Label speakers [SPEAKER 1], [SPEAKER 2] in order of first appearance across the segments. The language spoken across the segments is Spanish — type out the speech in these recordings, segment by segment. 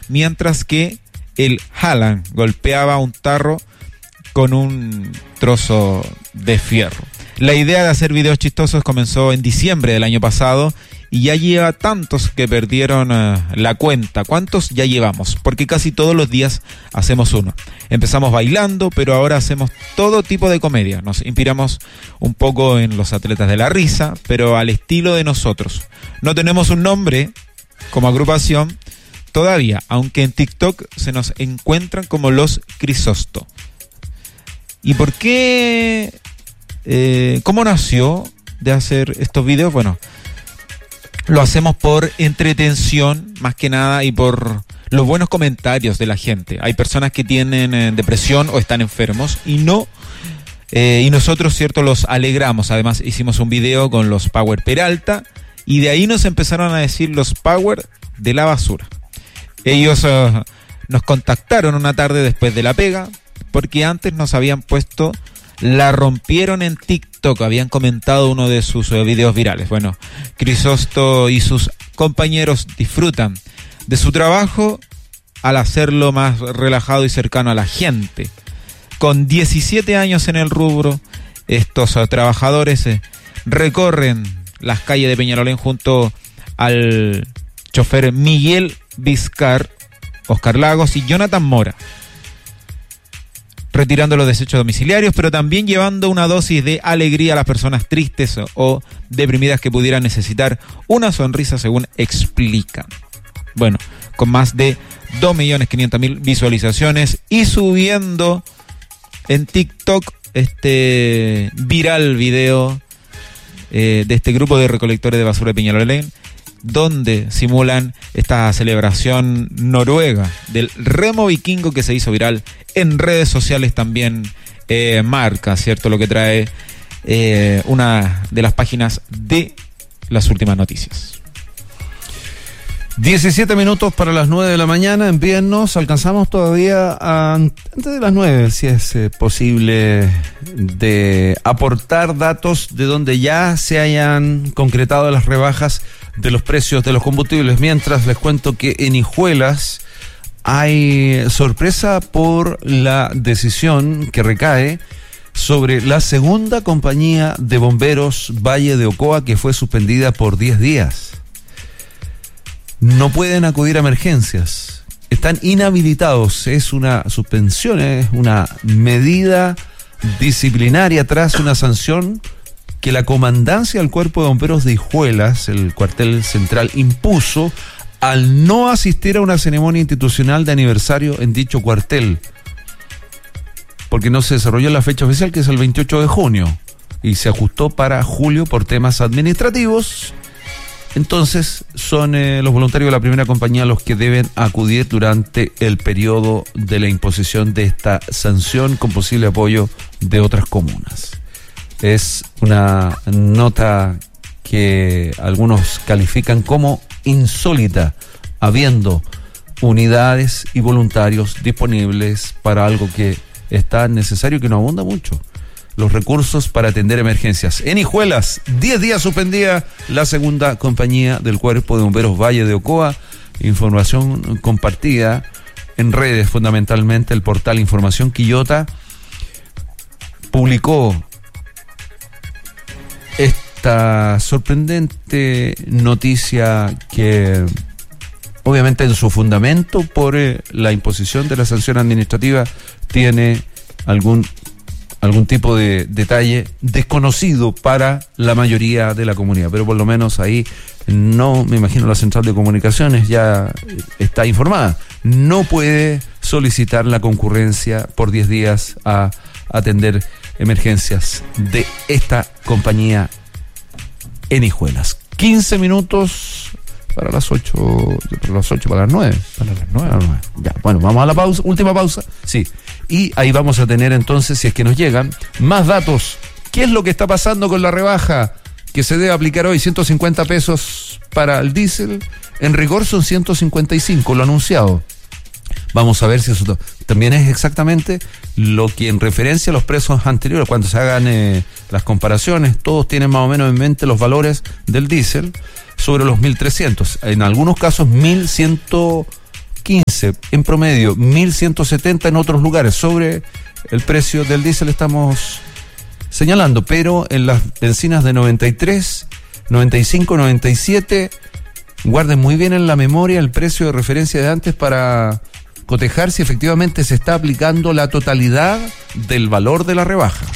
[SPEAKER 1] mientras que el Haaland golpeaba un tarro con un trozo de fierro. La idea de hacer videos chistosos comenzó en diciembre del año pasado y ya lleva tantos que perdieron la cuenta. ¿Cuántos ya llevamos? Porque casi todos los días hacemos uno. Empezamos bailando, pero ahora hacemos todo tipo de comedia. Nos inspiramos un poco en los atletas de la risa, pero al estilo de nosotros. No tenemos un nombre como agrupación todavía, aunque en TikTok se nos encuentran como los Crisosto. ¿Y por qué? ¿Cómo nació de hacer estos videos? Bueno, lo hacemos por entretención, más que nada, y por los buenos comentarios de la gente. Hay personas que tienen depresión o están enfermos y nosotros, cierto, los alegramos. Además, hicimos un video con los Power Peralta y de ahí nos empezaron a decir los Power de la basura. Ellos nos contactaron una tarde después de la pega porque antes nos habían puesto... La rompieron en TikTok, habían comentado uno de sus videos virales. Bueno, Crisosto y sus compañeros disfrutan de su trabajo al hacerlo más relajado y cercano a la gente. Con 17 años en el rubro, estos trabajadores recorren las calles de Peñalolén junto al chofer Miguel Vizcar, Oscar Lagos y Jonathan Mora, retirando los desechos domiciliarios, pero también llevando una dosis de alegría a las personas tristes o deprimidas que pudieran necesitar una sonrisa, según explican. Bueno, con más de 2.500.000 visualizaciones y subiendo en TikTok este viral video de este grupo de recolectores de basura de Peñalolén, donde simulan esta celebración noruega del remo vikingo que se hizo viral en redes sociales. También marca, ¿cierto?, lo que trae una de las páginas de las últimas noticias.
[SPEAKER 2] 17 minutos para las 9 de la mañana, envíennos, alcanzamos todavía antes de las 9, si es posible, de aportar datos de donde ya se hayan concretado las rebajas de los precios de los combustibles. Mientras les cuento que en Hijuelas hay sorpresa por la decisión que recae sobre la segunda compañía de bomberos Valle de Ocoa, que fue suspendida por 10 días. No pueden acudir a emergencias, están inhabilitados. Es una suspensión, es una medida disciplinaria tras una sanción que la comandancia del Cuerpo de Bomberos de Hijuelas, el cuartel central, impuso al no asistir a una ceremonia institucional de aniversario en dicho cuartel, porque no se desarrolló la fecha oficial, que es el 28 de junio, y se ajustó para julio por temas administrativos. Entonces son los voluntarios de la primera compañía los que deben acudir durante el periodo de la imposición de esta sanción, con posible apoyo de otras comunas. Es una nota que algunos califican como insólita, habiendo unidades y voluntarios disponibles para algo que es tan necesario, que no abunda mucho: los recursos para atender emergencias. En Hijuelas, 10 días suspendida la segunda compañía del Cuerpo de Bomberos Valle de Ocoa. Información compartida en redes, fundamentalmente el portal Información Quillota publicó esta sorprendente noticia, que obviamente en su fundamento por la imposición de la sanción administrativa tiene algún tipo de detalle desconocido para la mayoría de la comunidad, pero por lo menos ahí, no me imagino, la central de comunicaciones ya está informada. No puede solicitar la concurrencia por 10 días a atender emergencias de esta compañía en Hijuelas. 15 minutos para las 8, para las 9.
[SPEAKER 1] Para las 9.
[SPEAKER 2] Ya, bueno, vamos a la pausa, última pausa. Sí. Y ahí vamos a tener entonces, si es que nos llegan, más datos. ¿Qué es lo que está pasando con la rebaja que se debe aplicar hoy? 150 pesos para el diésel. En rigor son 155, lo anunciado. Vamos a ver si eso también es exactamente lo que en referencia a los precios anteriores, cuando se hagan las comparaciones, todos tienen más o menos en mente los valores del diésel sobre los 1.300. En algunos casos 1.115 1.115 en promedio, 1.170 en otros lugares. Sobre el precio del diésel estamos señalando, pero en las bencinas de 93, 95, 97, guarden muy bien en la memoria el precio de referencia de antes para cotejar si efectivamente se está aplicando la totalidad del valor de la rebaja.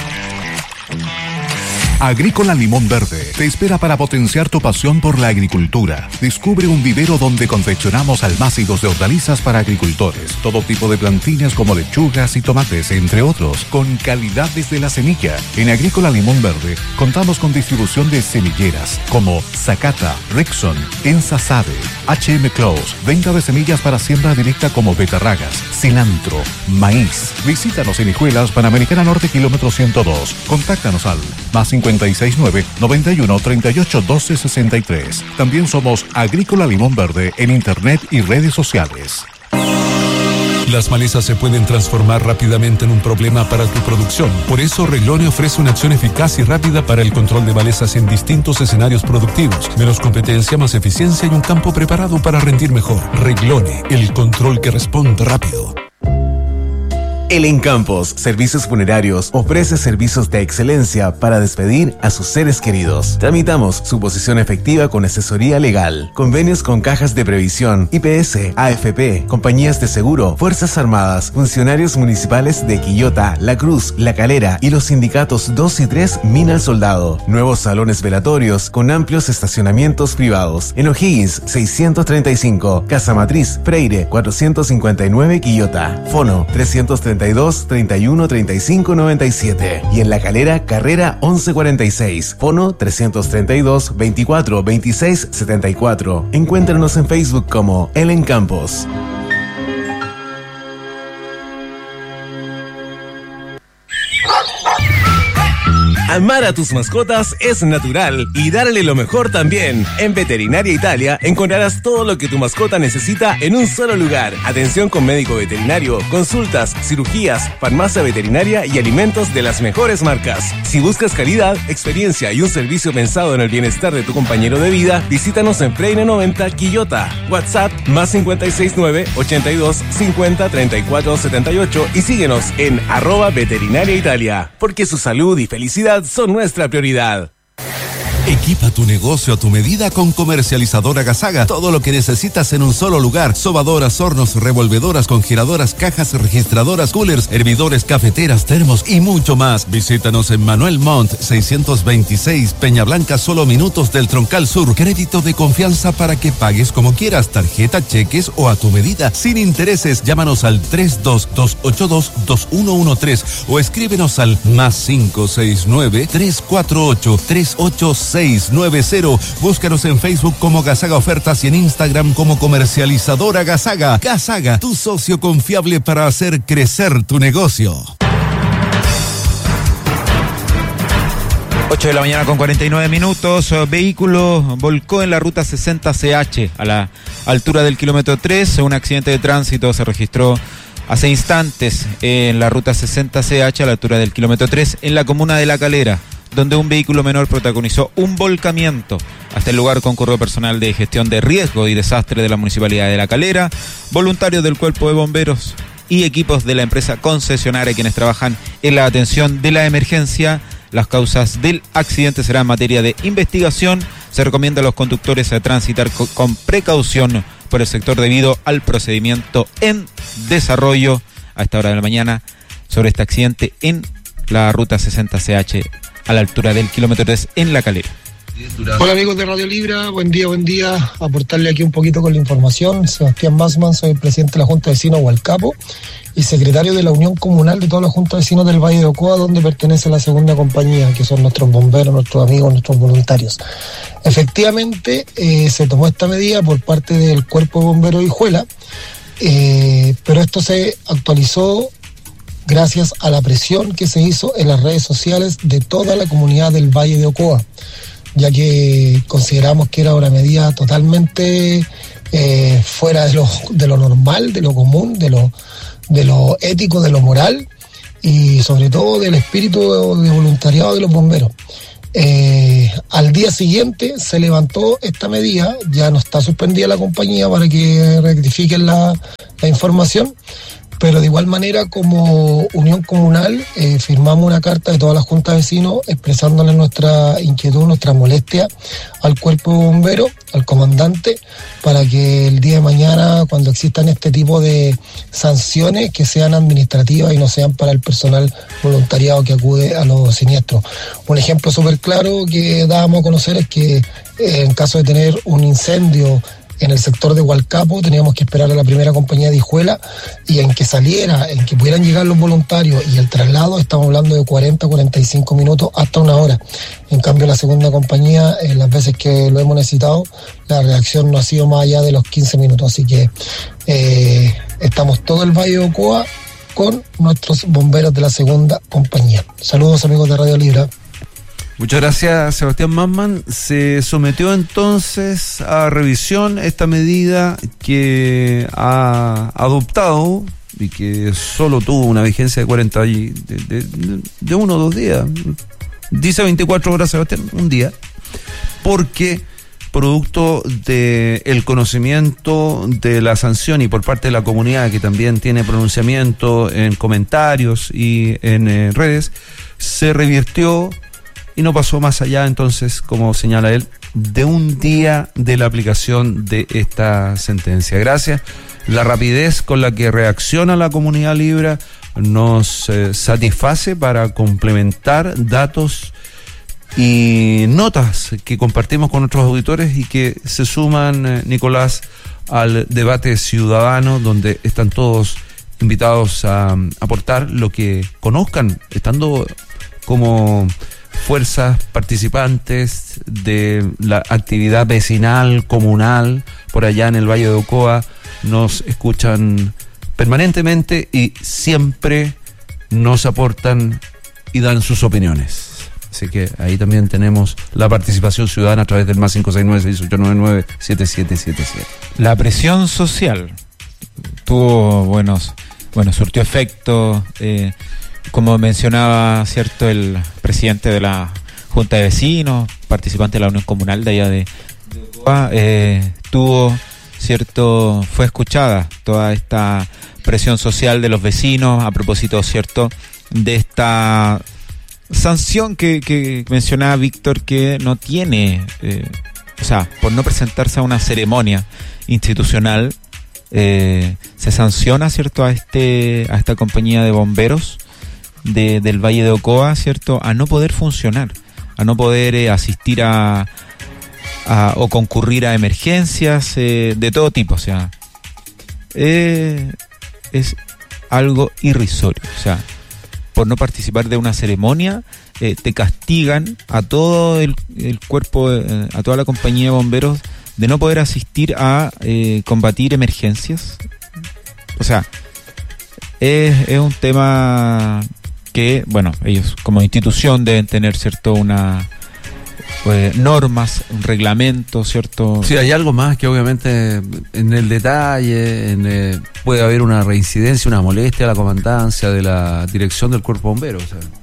[SPEAKER 3] Agrícola Limón Verde te espera para potenciar tu pasión por la agricultura. Descubre un vivero donde confeccionamos almácigos de hortalizas para agricultores, todo tipo de plantines como lechugas y tomates, entre otros, con calidad desde la semilla. En Agrícola Limón Verde contamos con distribución de semilleras como Zacata, Rexon, Ensa Sabe, HM Close, venta de semillas para siembra directa como betarragas, cilantro, maíz. Visítanos en Hijuelas, Panamericana Norte, kilómetro 102. Contáctanos al +569 91 38 12 63. También somos Agrícola Limón Verde en internet y redes sociales.
[SPEAKER 4] Las malezas se pueden transformar rápidamente en un problema para tu producción. Por eso Reglone ofrece una acción eficaz y rápida para el control de malezas en distintos escenarios productivos. Menos competencia, más eficiencia y un campo preparado para rendir mejor. Reglone, el control que responde rápido.
[SPEAKER 5] El Encampos Servicios Funerarios ofrece servicios de excelencia para despedir a sus seres queridos. Tramitamos suposición efectiva con asesoría legal, convenios con cajas de previsión, IPS, AFP, compañías de seguro, Fuerzas Armadas, funcionarios municipales de Quillota, La Cruz, La Calera y los sindicatos 2 y 3 Mina al Soldado. Nuevos salones velatorios con amplios estacionamientos privados. En O'Higgins 635, Casa Matriz, Freire 459 Quillota. Fono 332 31 35 97 y en La Calera, Carrera 1146, fono 332 24 26 74. Encuéntranos en Facebook como El Encampos. Amar a tus mascotas es natural y darle lo mejor también. En Veterinaria Italia encontrarás todo lo que tu mascota necesita en un solo lugar. Atención con médico veterinario, consultas, cirugías, farmacia veterinaria y alimentos de las mejores marcas. Si buscas calidad, experiencia y un servicio pensado en el bienestar de tu compañero de vida, visítanos en Freire 90 Quillota. WhatsApp +569 82 50 34 78 y síguenos en @Veterinaria Italia, porque su salud y felicidad son nuestra prioridad.
[SPEAKER 4] Equipa tu negocio a tu medida con Comercializadora Gasaga. Todo lo que necesitas en un solo lugar. Sobadoras, hornos, revolvedoras, congeladoras, cajas registradoras, coolers, hervidores, cafeteras, termos y mucho más. Visítanos en Manuel Montt 626, Peña Blanca, solo minutos del Troncal Sur. Crédito de confianza para que pagues como quieras. Tarjeta, cheques o a tu medida. Sin intereses. Llámanos al 322822113 o escríbenos al +569 348 386 690. Búscanos en Facebook como Gasaga Ofertas y en Instagram como Comercializadora Gasaga. Gasaga, tu socio confiable para hacer crecer tu negocio.
[SPEAKER 1] 8 de la mañana con 49 minutos. Vehículo volcó en la ruta 60CH a la altura del kilómetro 3. Un accidente de tránsito se registró hace instantes en la ruta 60CH a la altura del kilómetro 3 en la comuna de La Calera, donde un vehículo menor protagonizó un volcamiento. Hasta el lugar concurrió personal de gestión de riesgo y desastre de la Municipalidad de La Calera, voluntarios del Cuerpo de Bomberos y equipos de la empresa concesionaria quienes trabajan en la atención de la emergencia. Las causas del accidente serán materia de investigación. Se recomienda a los conductores a transitar con precaución por el sector debido al procedimiento en desarrollo a esta hora de la mañana sobre este accidente en la ruta 60CH a la altura del kilómetro 3 en La Calera.
[SPEAKER 6] Hola amigos de Radio Libra, buen día, aportarle aquí un poquito con la información. Sebastián Massman, soy el presidente de la Junta de Vecinos Hualcapo y secretario de la Unión Comunal de toda la Junta de Vecinos del Valle de Ocoa, donde pertenece la segunda compañía, que son nuestros bomberos, nuestros amigos, nuestros voluntarios. Efectivamente, se tomó esta medida por parte del Cuerpo de Bomberos de Hijuela, pero esto se actualizó gracias a la presión que se hizo en las redes sociales de toda la comunidad del Valle de Ocoa, ya que consideramos que era una medida totalmente fuera de lo normal, de lo común, de lo ético, de lo moral y sobre todo del espíritu de voluntariado de los bomberos. Al día siguiente se levantó esta medida, ya no está suspendida la compañía para que rectifiquen la información, pero de igual manera como Unión Comunal firmamos una carta de todas las juntas de vecinos expresándole nuestra inquietud, nuestra molestia al cuerpo de bomberos, al comandante, para que el día de mañana, cuando existan este tipo de sanciones, que sean administrativas y no sean para el personal voluntariado que acude a los siniestros. Un ejemplo súper claro que dábamos a conocer es que en caso de tener un incendio en el sector de Hualcapo, teníamos que esperar a la primera compañía de Hijuela, y en que saliera, en que pudieran llegar los voluntarios y el traslado, estamos hablando de 40-45 minutos hasta una hora. En cambio, la segunda compañía, las veces que lo hemos necesitado, la reacción no ha sido más allá de los 15 minutos. Así que estamos todo el Valle de Ocoa con nuestros bomberos de la segunda compañía. Saludos, amigos de Radio Libra.
[SPEAKER 2] Muchas gracias, Sebastián Massman. Se sometió entonces a revisión esta medida que ha adoptado y que solo tuvo una vigencia de 40 de 1 o 2 días. Dice 24 horas, Sebastián, un día, porque producto del conocimiento de la sanción y por parte de la comunidad, que también tiene pronunciamiento en comentarios y en redes, se revirtió y no pasó más allá, entonces, como señala él, de un día de la aplicación de esta sentencia. Gracias. La rapidez con la que reacciona la comunidad Libra nos satisface para complementar datos y notas que compartimos con nuestros auditores y que se suman, Nicolás, al debate ciudadano, donde están todos invitados a aportar lo que conozcan, estando como fuerzas participantes de la actividad vecinal, comunal, por allá en el Valle de Ocoa. Nos escuchan permanentemente y siempre nos aportan y dan sus opiniones. Así que ahí también tenemos la participación ciudadana a través del más 569-6899-7777.
[SPEAKER 1] La presión social tuvo surtió efecto. Como mencionaba, cierto, el presidente de la Junta de Vecinos, participante de la Unión Comunal de allá de Ocoa, fue escuchada toda esta presión social de los vecinos a propósito, cierto, de esta sanción que mencionaba Víctor, que no tiene, por no presentarse a una ceremonia institucional, se sanciona, cierto, a esta compañía de bomberos del Valle de Ocoa, cierto, a no poder funcionar, a no poder asistir o concurrir a emergencias de todo tipo. O sea, es algo irrisorio. O sea, por no participar de una ceremonia, te castigan a todo el cuerpo, a toda la compañía de bomberos, de no poder asistir a combatir emergencias. O sea, es un tema que, ellos como institución deben tener, cierto, normas, un reglamento, cierto.
[SPEAKER 2] Sí, hay algo más que obviamente en el detalle, puede haber una reincidencia, una molestia a la comandancia de la dirección del cuerpo bombero.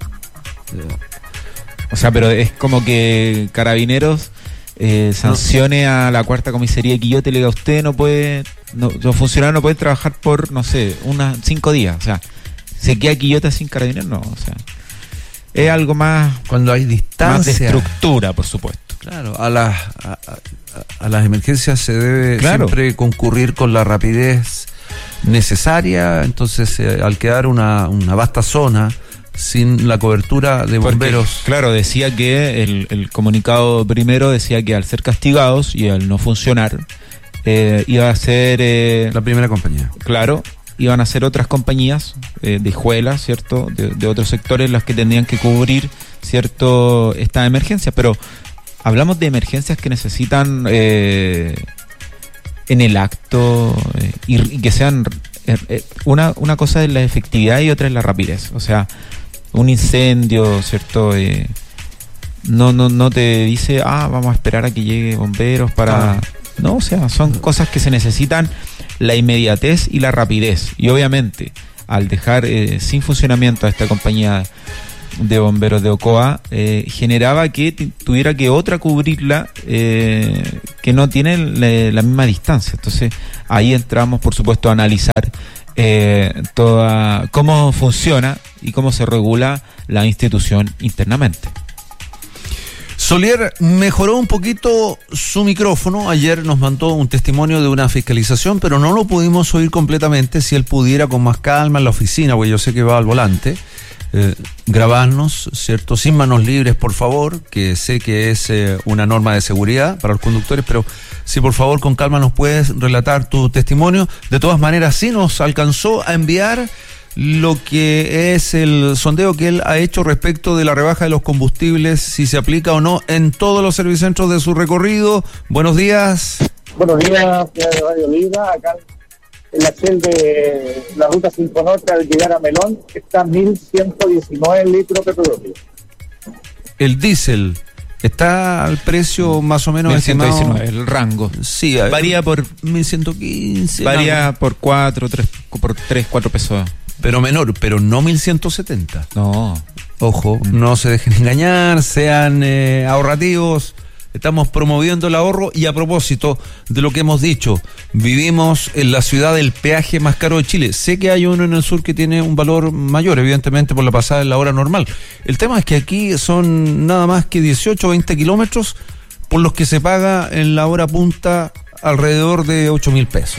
[SPEAKER 1] Pero es como que Carabineros sancione a la cuarta comisaría de Quillota y le diga: usted no puede, los funcionarios no pueden trabajar por, unos 5 días. O sea, ¿se queda Quillota sin Carabineros? No, o sea, es algo más,
[SPEAKER 2] cuando hay distancia,
[SPEAKER 1] más de estructura, por supuesto.
[SPEAKER 2] Claro, a las emergencias se debe siempre concurrir con la rapidez necesaria. Entonces, al quedar una vasta zona sin la cobertura de bomberos.
[SPEAKER 1] Porque, claro, decía que el comunicado primero decía que al ser castigados y al no funcionar, iba a ser
[SPEAKER 2] la primera compañía.
[SPEAKER 1] Claro, iban a ser otras compañías de Hijuela, ¿cierto? De otros sectores las que tendrían que cubrir, ¿cierto?, estas emergencias. Pero hablamos de emergencias que necesitan en el acto y que sean una cosa es la efectividad y otra es la rapidez. O sea, un incendio, ¿cierto? No te dice, vamos a esperar a que llegue bomberos para... No, o sea, son cosas que se necesitan, la inmediatez y la rapidez. Y obviamente, al dejar sin funcionamiento a esta compañía de bomberos de Ocoa, generaba que tuviera que otra cubrirla que no tiene la misma distancia. Entonces ahí entramos, por supuesto, a analizar cómo funciona y cómo se regula la institución internamente.
[SPEAKER 2] Solier mejoró un poquito su micrófono. Ayer nos mandó un testimonio de una fiscalización, pero no lo pudimos oír completamente. Si él pudiera con más calma en la oficina, porque yo sé que va al volante, grabarnos, ¿cierto? Sin manos libres, por favor, que sé que es una norma de seguridad para los conductores, pero si por favor con calma nos puedes relatar tu testimonio. De todas maneras, sí nos alcanzó a enviar lo que es el sondeo que él ha hecho respecto de la rebaja de los combustibles, si se aplica o no en todos los servicentros de su recorrido. Buenos días.
[SPEAKER 7] Buenos días, de Radio Libra. Acá en la Shell de la ruta 5 Norte al llegar a Melón está 1.119 litros de petróleo.
[SPEAKER 2] El diésel está al precio más o menos
[SPEAKER 1] 1.119, el rango.
[SPEAKER 2] Sí,
[SPEAKER 1] varía por
[SPEAKER 2] 1.115.
[SPEAKER 1] Varía por 4 pesos.
[SPEAKER 2] Pero menor, pero no 1.170.
[SPEAKER 1] No.
[SPEAKER 2] Ojo, no se dejen engañar, sean ahorrativos. Estamos promoviendo el ahorro y a propósito de lo que hemos dicho, vivimos en la ciudad del peaje más caro de Chile. Sé que hay uno en el sur que tiene un valor mayor, evidentemente por la pasada en la hora normal. El tema es que aquí son nada más que 18 o 20 kilómetros por los que se paga en la hora punta alrededor de 8.000 pesos.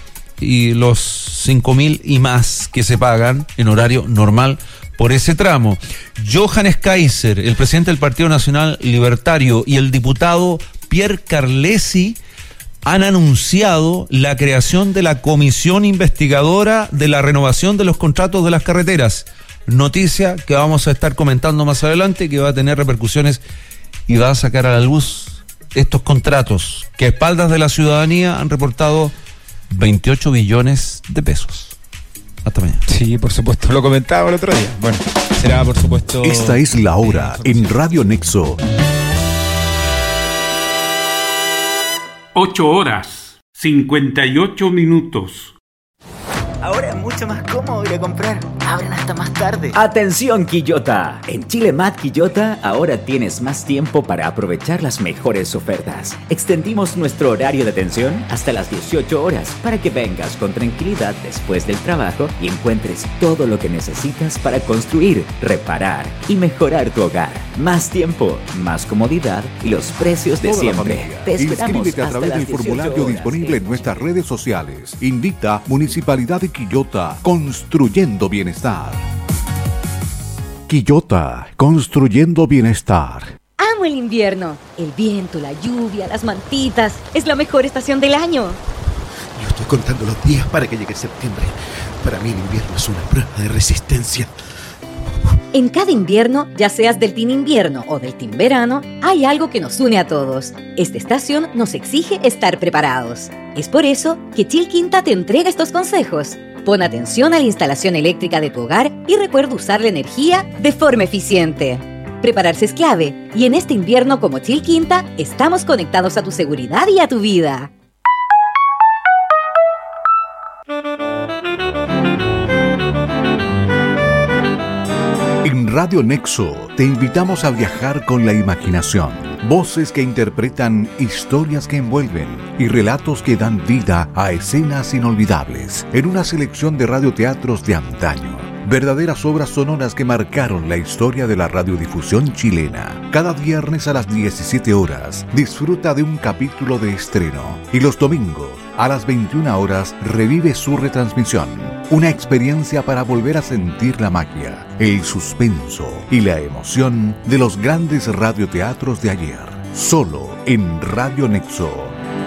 [SPEAKER 2] Y los 5.000 y más que se pagan en horario normal por ese tramo. Johannes Kaiser, el presidente del Partido Nacional Libertario, y el diputado Pierre Carlesi han anunciado la creación de la comisión investigadora de la renovación de los contratos de las carreteras. Noticia que vamos a estar comentando más adelante, que va a tener repercusiones y va a sacar a la luz estos contratos que a espaldas de la ciudadanía han reportado 28 billones de pesos. Hasta mañana.
[SPEAKER 1] Sí, por supuesto, lo comentaba el otro día. Bueno, será por supuesto...
[SPEAKER 3] Esta es la hora en Radio Nexo.
[SPEAKER 8] 8:58.
[SPEAKER 9] Ahora es mucho más cómodo ir a comprar. Abren hasta más tarde. ¡Atención, Quillota! En Chile Mat Quillota ahora tienes más tiempo para aprovechar las mejores ofertas. Extendimos nuestro horario de atención hasta las 18 horas para que vengas con tranquilidad después del trabajo y encuentres todo lo que necesitas para construir, reparar y mejorar tu hogar. Más tiempo, más comodidad y los precios de siempre. Te esperamos.
[SPEAKER 3] Inscríbete a través del formulario disponible en nuestras redes sociales. Invita Municipalidad de Quillota, construyendo bienestar. Quillota, construyendo bienestar.
[SPEAKER 10] Amo el invierno. El viento, la lluvia, las mantitas. Es la mejor estación del año.
[SPEAKER 11] Yo estoy contando los días para que llegue septiembre. Para mí el invierno es una prueba de resistencia.
[SPEAKER 10] En cada invierno, ya seas del team invierno o del team verano, hay algo que nos une a todos. Esta estación nos exige estar preparados. Es por eso que Chilquinta te entrega estos consejos. Pon atención a la instalación eléctrica de tu hogar y recuerda usar la energía de forma eficiente. Prepararse es clave y en este invierno como Chilquinta estamos conectados a tu seguridad y a tu vida.
[SPEAKER 3] En Radio Nexo te invitamos a viajar con la imaginación. Voces que interpretan historias que envuelven y relatos que dan vida a escenas inolvidables en una selección de radioteatros de antaño. Verdaderas obras sonoras que marcaron la historia de la radiodifusión chilena. Cada viernes a las 17 horas disfruta de un capítulo de estreno y los domingos a las 21 horas revive su retransmisión. Una experiencia para volver a sentir la magia, el suspenso y la emoción de los grandes radioteatros de ayer. Solo en Radio Nexo.